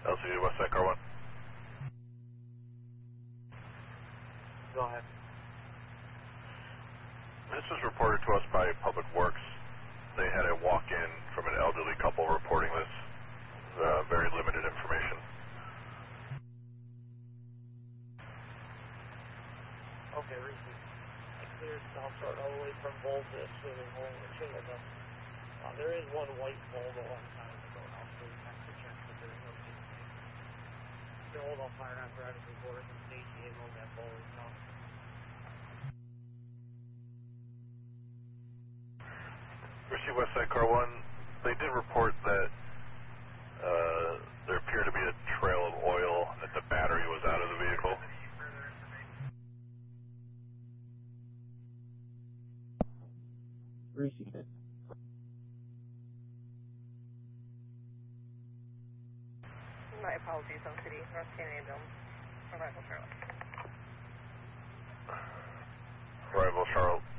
LCD Westside Car 1. Go ahead. This was reported to us by Public Works. They had a walk-in from an elderly couple reporting this. Very limited information. Okay, Reese. I cleared South Shore all the way from Volta swimming hole and Shingle Dust. There is one white Volvo on time to go now, so we have to check that there's no mistake. The hold off fire apparatus report and safety and all that Volvo stuff. Receive Westside Car 1. They did report that there appeared to be a trail of oil, that the battery was out of the vehicle. Received it. My apologies, Sun City, North Canadian Dome, Arrival Charlotte. Arrival Charlotte.